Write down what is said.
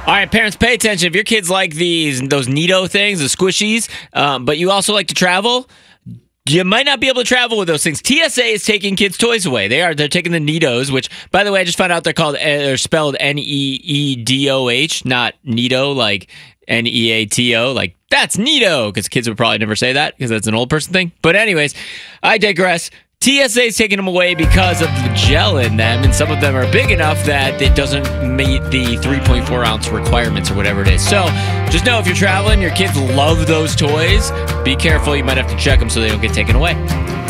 All right, parents, pay attention. If your kids like those Neato things, the squishies, but you also like to travel, you might not be able to travel with those things. TSA is taking kids' toys away. They're taking the Neatos, which, by the way, I just found out they're spelled Needoh, not Neato, like Neato. Like, that's Neato, because kids would probably never say that, because that's an old person thing. But anyways, I digress. TSA is taking them away because of the gel in them, and some of them are big enough that it doesn't meet the 3.4 ounce requirements or whatever it is. So just know if you're traveling, your kids love those toys, be careful. You might have to check them so they don't get taken away.